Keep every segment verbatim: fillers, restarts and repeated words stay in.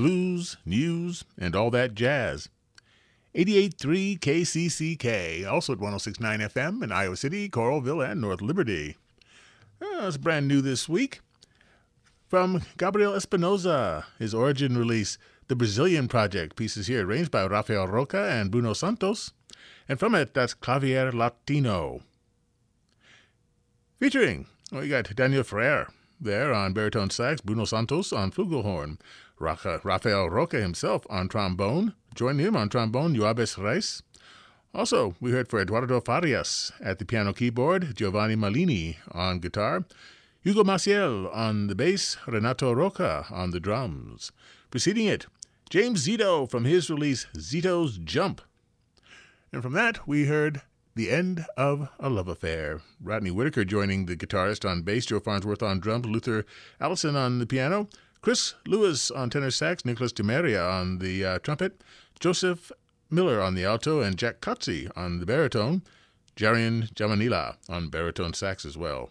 blues, news, and all that jazz. eighty-eight point three K C C K, also at one oh six point nine F M in Iowa City, Coralville, and North Liberty. Uh, it's brand new this week. From Gabriel Espinoza, his origin release, The Brazilian Project, pieces here arranged by Rafael Roca and Bruno Santos. And from it, that's Clavier Latino. Featuring, well, you got Daniel Ferrer there on baritone sax, Bruno Santos on flugelhorn, Rafa, Rafael Roca himself on trombone. Join him on trombone, Joabes Reis. Also, we heard for Eduardo Farias at the piano keyboard, Giovanni Malini on guitar, Hugo Maciel on the bass, Renato Roca on the drums. Preceding it, James Zito from his release, Zito's Jump. And from that, we heard The End of a Love Affair. Rodney Whitaker joining the guitarist on bass, Joe Farnsworth on drums, Luther Allison on the piano, Chris Lewis on tenor sax, Nicholas DeMaria on the uh, trumpet, Joseph Miller on the alto, and Jack Cotze on the baritone, Jarian Jamanila on baritone sax as well.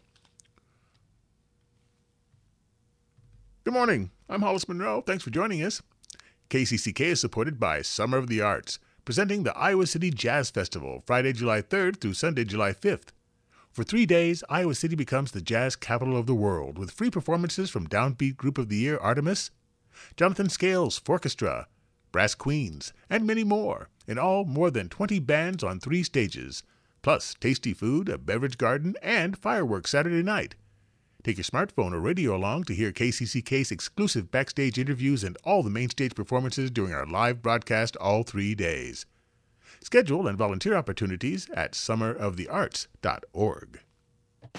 Good morning. I'm Hollis Monroe. Thanks for joining us. K C C K is supported by Summer of the Arts, presenting the Iowa City Jazz Festival, Friday, July third through Sunday, July fifth. For three days, Iowa City becomes the jazz capital of the world, with free performances from Downbeat Group of the Year Artemis, Jonathan Scales Forchestra, Brass Queens, and many more, in all more than twenty bands on three stages, plus tasty food, a beverage garden, and fireworks Saturday night. Take your smartphone or radio along to hear K C C K's exclusive backstage interviews and all the main stage performances during our live broadcast all three days. Schedule and volunteer opportunities at summer of the arts dot org.